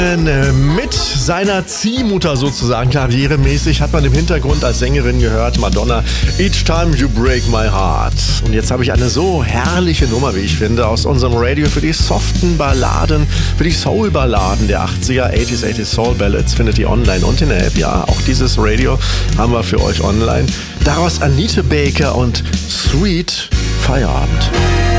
Mit seiner Ziehmutter sozusagen, karrieremäßig, hat man im Hintergrund als Sängerin gehört, Madonna, Each Time You Break My Heart. Und jetzt habe ich eine so herrliche Nummer, wie ich finde, aus unserem Radio für die soften Balladen, für die Soul-Balladen der 80er, 80s Soul Ballads, findet ihr online und in der App. Ja, auch dieses Radio haben wir für euch online. Daraus Anita Baker und Sweet Feierabend.